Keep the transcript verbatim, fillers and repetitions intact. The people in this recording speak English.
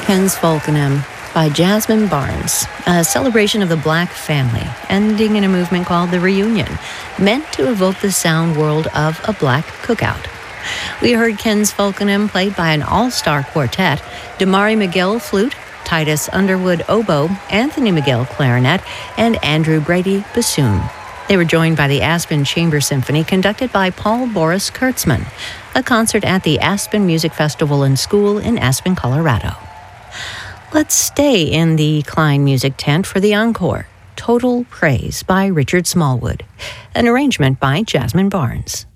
Ken's Falkenham by Jasmine Barnes, a celebration of the Black family, ending in a movement called The Reunion, meant to evoke the sound world of a Black cookout. We heard Ken's Falkenham played by an all-star quartet, Damari McGill flute, Titus Underwood oboe, Anthony McGill clarinet, and Andrew Brady bassoon. They were joined by the Aspen Chamber Symphony, conducted by Paul Boris Kurtzman, a concert at the Aspen Music Festival and School in Aspen, Colorado. Let's stay in the Klein Music Tent for the encore, Total Praise by Richard Smallwood, an arrangement by Jasmine Barnes.